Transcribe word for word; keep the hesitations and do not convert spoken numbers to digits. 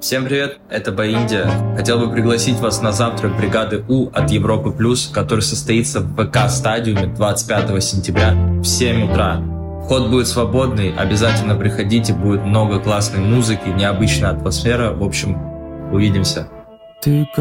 Всем привет, это Баиндия. Хотел бы пригласить вас на завтрак бригады У от Европы Плюс, который состоится в ВК-стадиуме двадцать пятого сентября в семь утра. Вход будет свободный, обязательно приходите, будет много классной музыки, необычная атмосфера. В общем, увидимся. Ты